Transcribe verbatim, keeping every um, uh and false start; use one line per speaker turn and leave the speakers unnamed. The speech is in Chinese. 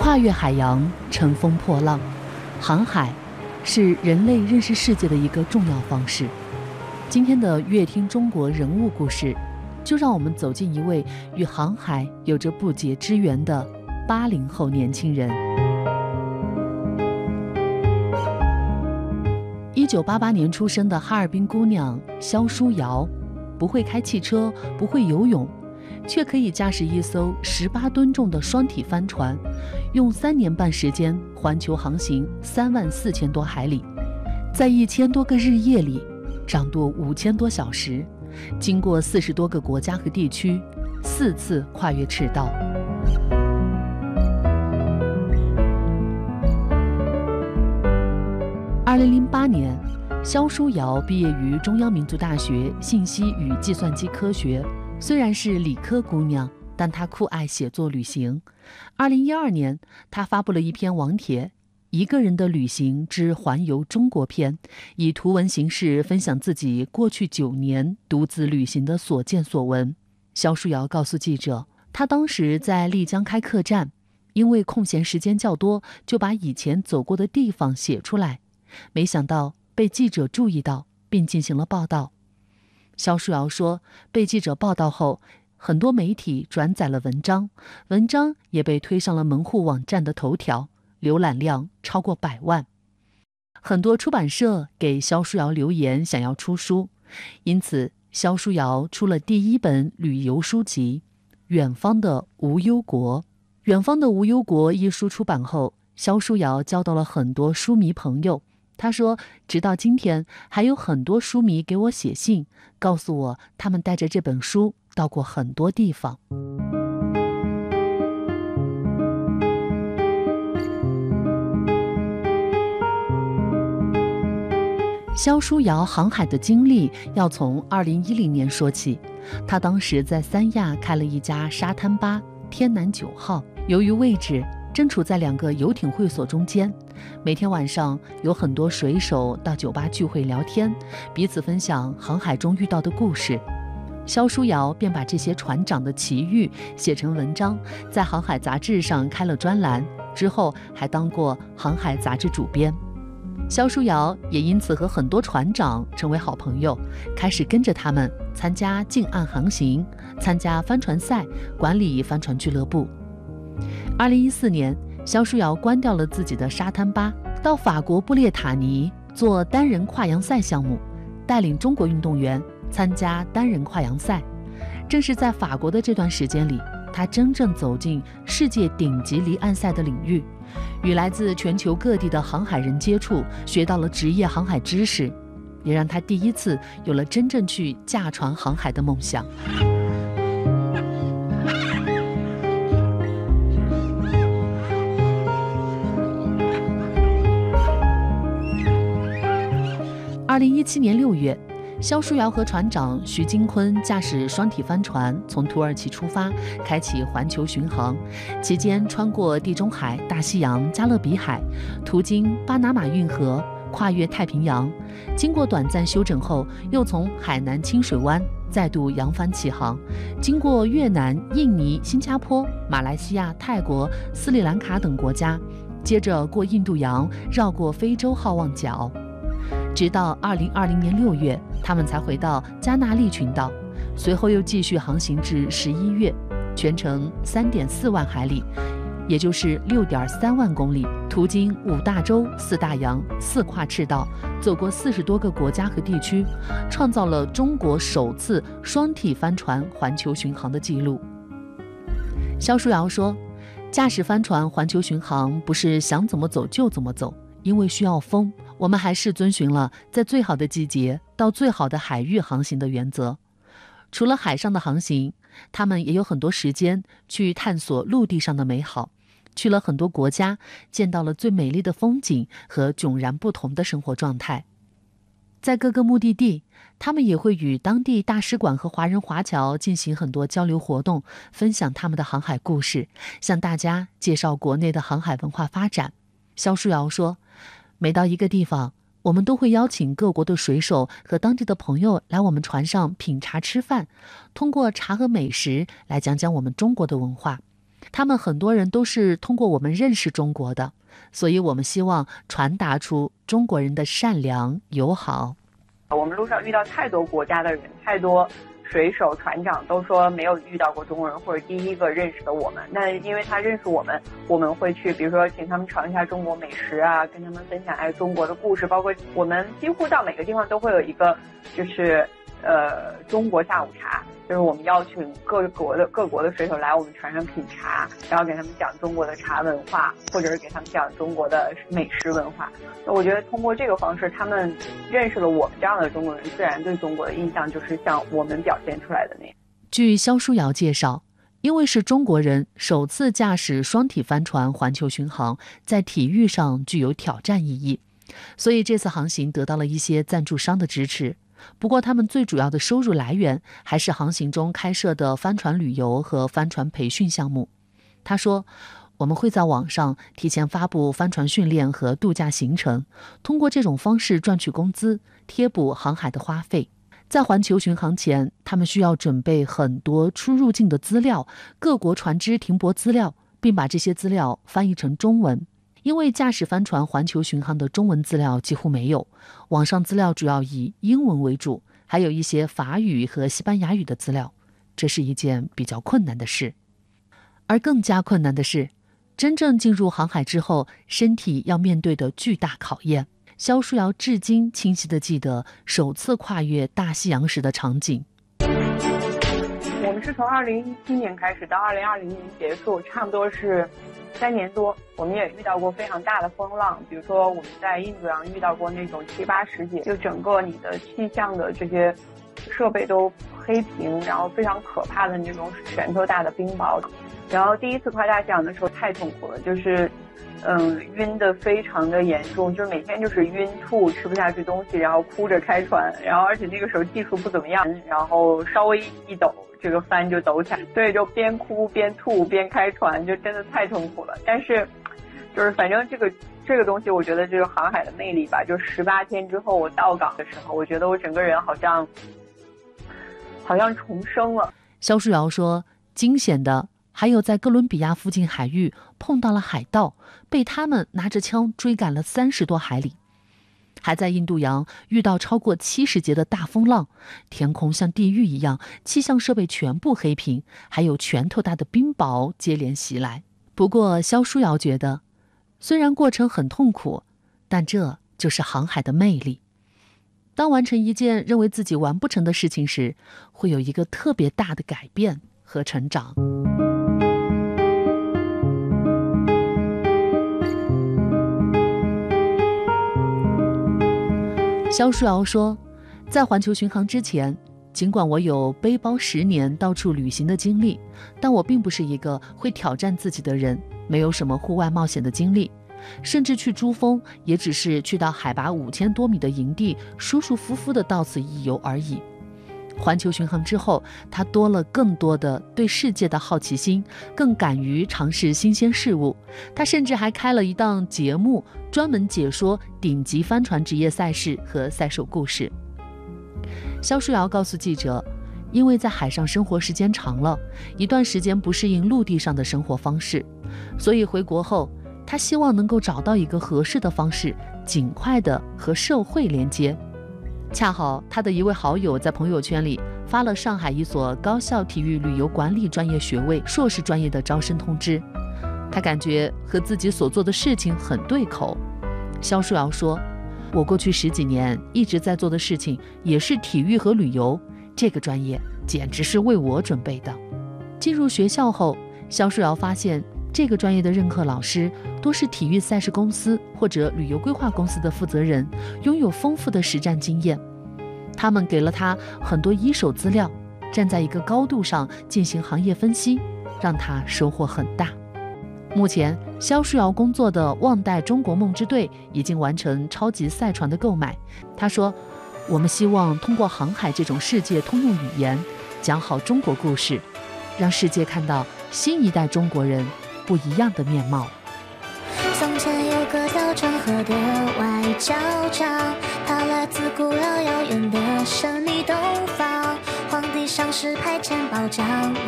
跨越海洋，乘风破浪，航海是人类认识世界的一个重要方式。今天的乐听中国人物故事，就让我们走进一位与航海有着不解之缘的八零后年轻人。一九八八年出生的哈尔滨姑娘肖书瑶，不会开汽车，不会游泳，却可以驾驶一艘十八吨重的双体帆船，用三年半时间环球航行三万四千多海里，在一千多个日夜里掌舵五千多小时，经过四十多个国家和地区，四次跨越赤道。二零零八年，肖书瑶毕业于中央民族大学信息与计算机科学。虽然是理科姑娘，但她酷爱写作旅行。二零一二年，她发布了一篇网帖《一个人的旅行之环游中国篇》，以图文形式分享自己过去九年独自旅行的所见所闻。肖书瑶告诉记者，她当时在丽江开客栈，因为空闲时间较多，就把以前走过的地方写出来，没想到被记者注意到，并进行了报道。肖书瑶说，被记者报道后，很多媒体转载了文章，文章也被推上了门户网站的头条，浏览量超过百万。很多出版社给肖书瑶留言想要出书，因此肖书瑶出了第一本旅游书籍《远方的无忧国》。《远方的无忧国》一书出版后，肖书瑶交到了很多书迷朋友。他说，直到今天还有很多书迷给我写信，告诉我他们带着这本书到过很多地方。肖书瑶航海的经历要从二零一零年说起。他当时在三亚开了一家沙滩吧天南九号，由于位置正处在两个游艇会所中间，每天晚上有很多水手到酒吧聚会聊天，彼此分享航海中遇到的故事。肖书瑶便把这些船长的奇遇写成文章，在航海杂志上开了专栏，之后还当过航海杂志主编。肖书瑶也因此和很多船长成为好朋友，开始跟着他们参加近岸航行，参加帆船赛，管理帆船俱乐部。二零一四年，肖书瑶关掉了自己的沙滩吧，到法国布列塔尼做单人跨洋赛项目，带领中国运动员参加单人跨洋赛。正是在法国的这段时间里，他真正走进世界顶级离岸赛的领域，与来自全球各地的航海人接触，学到了职业航海知识，也让他第一次有了真正去驾船航海的梦想。二零一七年六月，肖书瑶和船长徐金坤驾驶双体帆船从土耳其出发，开启环球巡航，期间穿过地中海、大西洋、加勒比海，途经巴拿马运河，跨越太平洋，经过短暂休整后，又从海南清水湾再度扬帆起航，经过越南、印尼、新加坡、马来西亚、泰国、斯里兰卡等国家，接着过印度洋，绕过非洲好望角。直到二零二零年六月，他们才回到加纳利群岛，随后又继续航行至十一月，全程三点四万海里，也就是六点三万公里，途经五大洲、四大洋，四跨赤道，走过四十多个国家和地区，创造了中国首次双体帆船环球巡航的记录。肖书瑶说，驾驶帆船环球巡航不是想怎么走就怎么走，因为需要风，我们还是遵循了在最好的季节到最好的海域航行的原则。除了海上的航行，他们也有很多时间去探索陆地上的美好，去了很多国家，见到了最美丽的风景和迥然不同的生活状态。在各个目的地，他们也会与当地大使馆和华人华侨进行很多交流活动，分享他们的航海故事，向大家介绍国内的航海文化发展。肖书瑶说，每到一个地方，我们都会邀请各国的水手和当地的朋友来我们船上品茶吃饭，通过茶和美食来讲讲我们中国的文化。 他们很多人都是通过我们认识中国的，所以我们希望传达出中国人的善良友好。
我们路上遇到太多国家的人，太多水手船长都说没有遇到过中国人，或者第一个认识的我们。那因为他认识我们，我们会去比如说请他们尝一下中国美食啊，跟他们分享哎中国的故事，包括我们几乎到每个地方都会有一个就是呃中国下午茶，就是我们邀请各国的各国的水手来我们船上品茶，然后给他们讲中国的茶文化，或者是给他们讲中国的美食文化。那我觉得通过这个方式，他们认识了我们这样的中国人，自然对中国的印象就是像我们表现出来的那样。
据肖书瑶介绍，因为是中国人首次驾驶双体帆船环球巡航，在体育上具有挑战意义，所以这次航行得到了一些赞助商的支持。不过他们最主要的收入来源还是航行中开设的帆船旅游和帆船培训项目。他说，我们会在网上提前发布帆船训练和度假行程，通过这种方式赚取工资，贴补航海的花费。在环球巡航前，他们需要准备很多出入境的资料，各国船只停泊资料，并把这些资料翻译成中文。因为驾驶帆船环球巡航的中文资料几乎没有，网上资料主要以英文为主，还有一些法语和西班牙语的资料，这是一件比较困难的事。而更加困难的是，真正进入航海之后，身体要面对的巨大考验。肖书瑶至今清晰地记得首次跨越大西洋时的场景。
我们是从二零一七年开始到二零二零年结束，差不多是三年多。我们也遇到过非常大的风浪，比如说我们在印度洋遇到过那种七八十节，就整个你的气象的这些设备都黑屏，然后非常可怕的那种拳头大的冰雹。然后第一次跨大西洋的时候太痛苦了，就是嗯晕的非常的严重，就是每天就是晕吐，吃不下去东西，然后哭着开船，然后而且那个时候技术不怎么样，然后稍微一抖这个帆就抖起来，所以就边哭边吐边开船，就真的太痛苦了。但是就是反正这个这个东西，我觉得这个航海的魅力吧，就十八天之后我到港的时候，我觉得我整个人好像好像重生了。
肖书瑶说，惊险的还有在哥伦比亚附近海域碰到了海盗，被他们拿着枪追赶了三十多海里，还在印度洋遇到超过七十节的大风浪，天空像地狱一样，气象设备全部黑屏，还有拳头大的冰雹接连袭来。不过肖书瑶觉得，虽然过程很痛苦，但这就是航海的魅力。当完成一件认为自己完不成的事情时，会有一个特别大的改变和成长。肖书瑶说，在环球巡航之前，尽管我有背包十年到处旅行的经历，但我并不是一个会挑战自己的人，没有什么户外冒险的经历，甚至去珠峰也只是去到海拔五千多米的营地，舒舒服服地到此一游而已。环球巡航之后，他多了更多的对世界的好奇心，更敢于尝试新鲜事物。他甚至还开了一档节目，专门解说顶级帆船职业赛事和赛手故事。肖书瑶告诉记者，因为在海上生活时间长了，一段时间不适应陆地上的生活方式，所以回国后，他希望能够找到一个合适的方式，尽快地和社会连接。恰好他的一位好友在朋友圈里发了上海一所高校体育旅游管理专业学位硕士专业的招生通知，他感觉和自己所做的事情很对口。肖书瑶说，我过去十几年一直在做的事情也是体育和旅游，这个专业简直是为我准备的。进入学校后，肖书瑶发现这个专业的任课老师多是体育赛事公司或者旅游规划公司的负责人，拥有丰富的实战经验。他们给了他很多一手资料，站在一个高度上进行行业分析，让他收获很大。目前肖书瑶工作的旺代中国梦之队已经完成超级赛船的购买。他说，我们希望通过航海这种世界通用语言，讲好中国故事，让世界看到新一代中国人不一样的面貌。
从前有个叫郑和的外交长，他来自古老遥远的神秘东方，皇帝赏识派遣保障